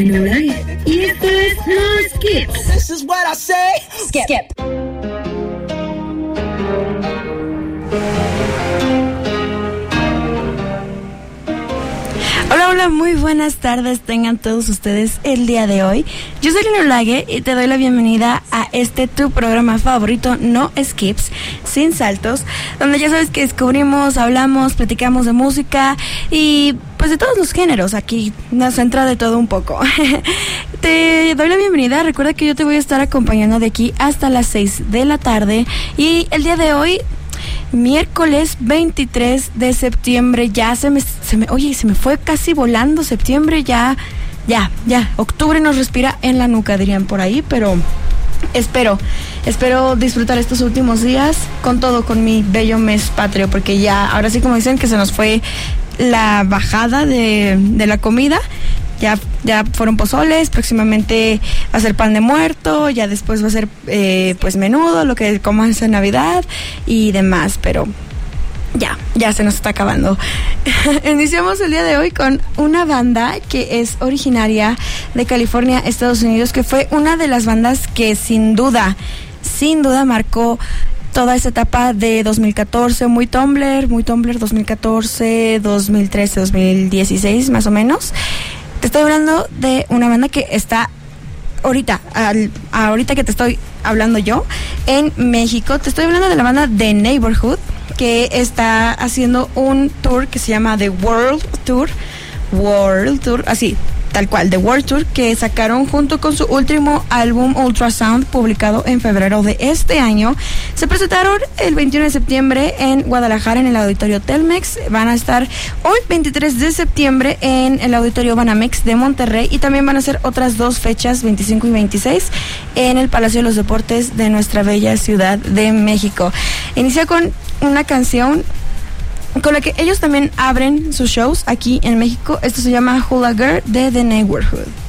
Y esto es No Skips. This is what I say. Skip. Hola, muy buenas tardes tengan todos ustedes el día de hoy. Yo soy Lino Lague y te doy la bienvenida a tu programa favorito, No Skips, sin saltos, donde ya sabes que descubrimos, hablamos, platicamos de música y pues de todos los géneros. Aquí nos entra de todo un poco. Te doy la bienvenida, recuerda que yo te voy a estar acompañando de aquí hasta las 6 de la tarde y el día de hoy, miércoles 23 de septiembre, ya se me fue casi volando septiembre, ya, octubre nos respira en la nuca, dirían por ahí, pero espero disfrutar estos últimos días con todo, con mi bello mes patrio, porque ya, ahora sí como dicen que se nos fue la bajada de la comida. Ya fueron pozoles, próximamente va a ser pan de muerto, ya después va a ser pues menudo, lo que comas en Navidad y demás, pero ya se nos está acabando. Iniciamos el día de hoy con una banda que es originaria de California, Estados Unidos, que fue una de las bandas que sin duda marcó toda esa etapa de 2014, muy Tumblr 2014, 2013, 2016 más o menos. Te estoy hablando de una banda que está ahorita que te estoy hablando yo, en México. Te estoy hablando de la banda The Neighborhood, que está haciendo un tour que se llama The World Tour, así, tal cual, The World Tour, que sacaron junto con su último álbum Ultrasound, publicado en febrero de este año. Se presentaron el 21 de septiembre en Guadalajara, en el Auditorio Telmex. Van a estar hoy, 23 de septiembre, en el Auditorio Banamex de Monterrey. Y también van a ser otras dos fechas, 25 y 26, en el Palacio de los Deportes de nuestra bella Ciudad de México. Inicia con una canción con la que ellos también abren sus shows aquí en México. Esto se llama Hula Girl de The Neighborhood.